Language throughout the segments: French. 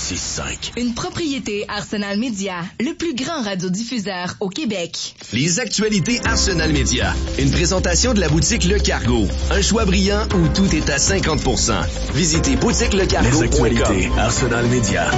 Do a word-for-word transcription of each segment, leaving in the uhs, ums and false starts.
six cinq. Une propriété Arsenal Média, le plus grand radiodiffuseur au Québec. Les actualités Arsenal Média. Une présentation de la boutique Le Cargo. Un choix brillant où tout est à cinquante pour cent. Visitez boutique le cargo point com. Les actualités Arsenal Média.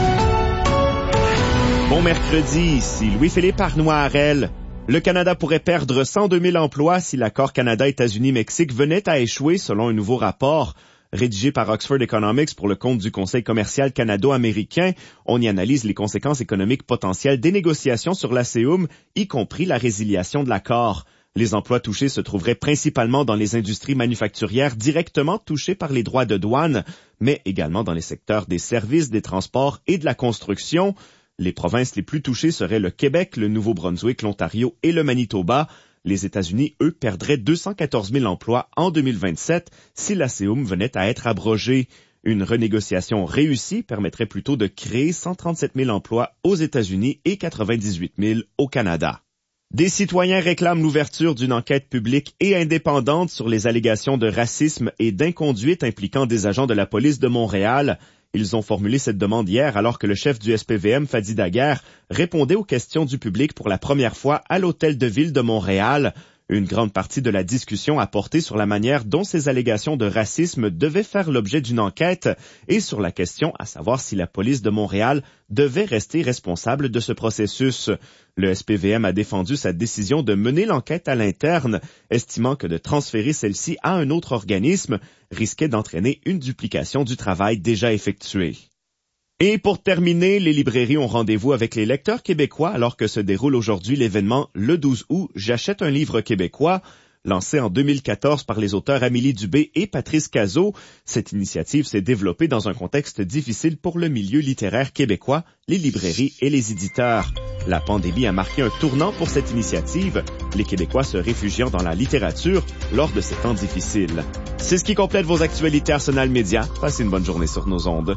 Bon mercredi, ici Louis-Philippe Arnois-Harel. Le Canada pourrait perdre cent deux mille emplois si l'accord Canada-États-Unis-Mexique venait à échouer selon un nouveau rapport. Rédigé par Oxford Economics pour le compte du Conseil commercial canado-américain, on y analyse les conséquences économiques potentielles des négociations sur l'A C E U M, y compris la résiliation de l'accord. Les emplois touchés se trouveraient principalement dans les industries manufacturières directement touchées par les droits de douane, mais également dans les secteurs des services, des transports et de la construction. Les provinces les plus touchées seraient le Québec, le Nouveau-Brunswick, l'Ontario et le Manitoba. Les États-Unis, eux, perdraient deux cent quatorze mille emplois en deux mille vingt-sept si l'A C E U M venait à être abrogée. Une renégociation réussie permettrait plutôt de créer cent trente-sept mille emplois aux États-Unis et quatre-vingt-dix-huit mille au Canada. Des citoyens réclament l'ouverture d'une enquête publique et indépendante sur les allégations de racisme et d'inconduite impliquant des agents de la police de Montréal. Ils ont formulé cette demande hier alors que le chef du S P V M, Fadi Daguerre, répondait aux questions du public pour la première fois à l'Hôtel de Ville de Montréal. Une grande partie de la discussion a porté sur la manière dont ces allégations de racisme devaient faire l'objet d'une enquête et sur la question à savoir si la police de Montréal devait rester responsable de ce processus. Le S P V M a défendu sa décision de mener l'enquête à l'interne, estimant que de transférer celle-ci à un autre organisme risquait d'entraîner une duplication du travail déjà effectué. Et pour terminer, les librairies ont rendez-vous avec les lecteurs québécois alors que se déroule aujourd'hui l'événement le douze août « J'achète un livre québécois ». Lancée en deux mille quatorze par les auteurs Amélie Dubé et Patrice Cazot, cette initiative s'est développée dans un contexte difficile pour le milieu littéraire québécois, les librairies et les éditeurs. La pandémie a marqué un tournant pour cette initiative, les Québécois se réfugiant dans la littérature lors de ces temps difficiles. C'est ce qui complète vos actualités Arsenal Média. Passez une bonne journée sur nos ondes.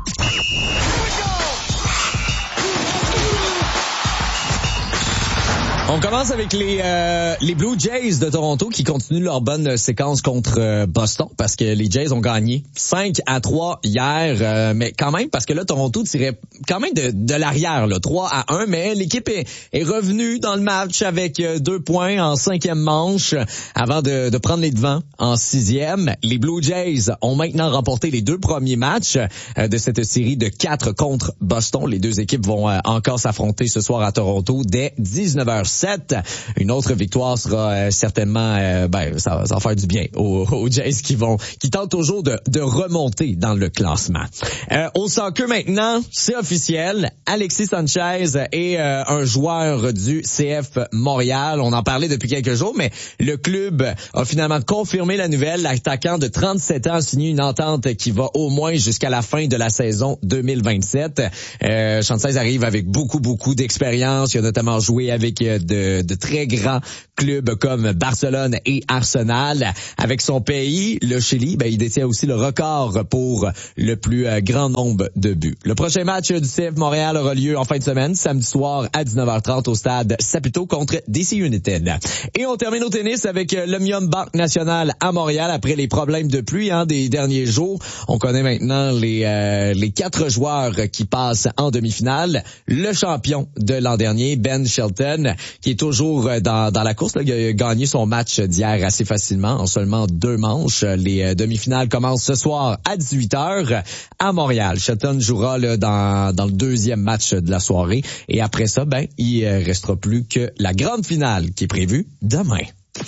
On commence avec les euh, les Blue Jays de Toronto qui continuent leur bonne séquence contre euh, Boston parce que les Jays ont gagné cinq à trois hier, euh, mais quand même parce que là Toronto tirait quand même de, de l'arrière, là, trois à un, mais l'équipe est, est revenue dans le match avec euh, deux points en cinquième manche avant de, de prendre les devants en sixième. Les Blue Jays ont maintenant remporté les deux premiers matchs euh, de cette série de quatre contre Boston. Les deux équipes vont euh, encore s'affronter ce soir à Toronto dès dix-neuf heures sept. Une autre victoire sera euh, certainement, euh, ben, ça, ça va faire du bien aux, aux Jays qui vont, qui tentent toujours de, de remonter dans le classement. Euh, au soccer maintenant, c'est officiel. Alexis Sanchez est euh, un joueur du C F Montréal. On en parlait depuis quelques jours, mais le club a finalement confirmé la nouvelle. L'attaquant de trente-sept ans a signé une entente qui va au moins jusqu'à la fin de la saison deux mille vingt-sept. Euh, Sanchez arrive avec beaucoup, beaucoup d'expérience. Il a notamment joué avec euh, De, de très grands clubs comme Barcelone et Arsenal. Avec son pays, le Chili, ben, il détient aussi le record pour le plus euh, grand nombre de buts. Le prochain match du C F Montréal aura lieu en fin de semaine, samedi soir à dix-neuf heures trente au stade Saputo contre D C United. Et on termine au tennis avec l'Omnium Banque Nationale à Montréal après les problèmes de pluie hein, des derniers jours. On connaît maintenant les, euh, les quatre joueurs qui passent en demi-finale. Le champion de l'an dernier, Ben Shelton, qui est toujours dans, dans la course. Là, il a gagné son match d'hier assez facilement, en seulement deux manches. Les demi-finales commencent ce soir à dix-huit heures à Montréal. Shelton jouera là, dans, dans le deuxième match de la soirée. Et après ça, ben, il restera plus que la grande finale qui est prévue demain.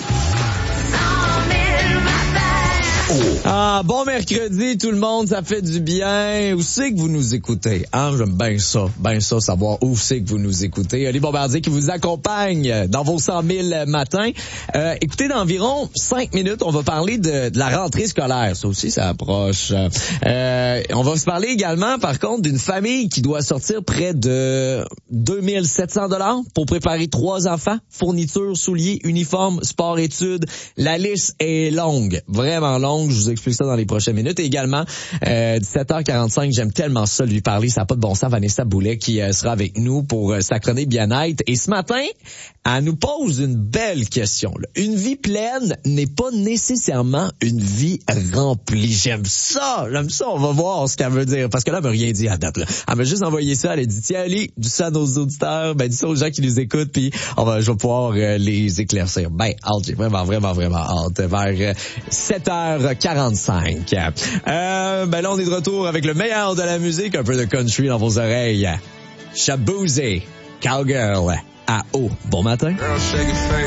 Ah, bon mercredi tout le monde, ça fait du bien. Où c'est que vous nous écoutez? Hein, j'aime bien ça, bien ça, savoir où c'est que vous nous écoutez. Les Bombardiers qui vous accompagnent dans vos cent mille matins. Euh, écoutez, dans environ cinq minutes, on va parler de, de la rentrée scolaire. Ça aussi, ça approche. Euh, on va se parler également, par contre, d'une famille qui doit sortir près de deux mille sept cents dollars pour préparer trois enfants. Fournitures, souliers, uniformes, sport-études. La liste est longue, vraiment longue. Je vous vous explique ça dans les prochaines minutes. Et également, euh, dix-sept heures quarante-cinq, j'aime tellement ça lui parler, ça n'a pas de bon sens, Vanessa Boulet qui euh, sera avec nous pour euh, sa chronique bien-être. Et ce matin, elle nous pose une belle question. Là. Une vie pleine n'est pas nécessairement une vie remplie. J'aime ça, j'aime ça. On va voir ce qu'elle veut dire. Parce que là, elle m'a rien dit à date. Là. Elle m'a juste envoyé ça. Elle a dit, tiens, allez, dis ça à nos auditeurs, ben dis ça aux gens qui nous écoutent, puis on va, je vais pouvoir euh, les éclaircir. Ben, hâte, j'ai vraiment, vraiment, vraiment hâte. Vers euh, sept heures quarante-cinq. Euh, ben là, on est de retour avec le meilleur de la musique, un peu de country dans vos oreilles. Shaboozey, Cowgirl, à haut. Bon matin. Girl, shake it,